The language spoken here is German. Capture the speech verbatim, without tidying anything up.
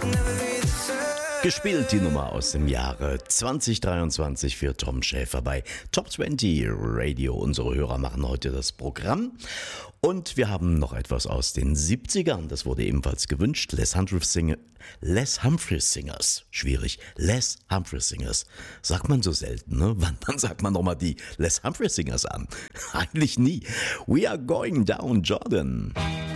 Gespielt die Nummer aus dem Jahre zwanzig dreiundzwanzig für Tom Schäfer bei Top zwanzig Radio. Unsere Hörer machen heute das Programm. Und wir haben noch etwas aus den siebzigern. Das wurde ebenfalls gewünscht. Les Humphreys, Singer, Les Humphreys Singers. Schwierig. Les Humphreys Singers. Sagt man so selten, ne? Wann, wann sagt man nochmal die Les Humphreys Singers an? Eigentlich nie. We are going down, Jordan.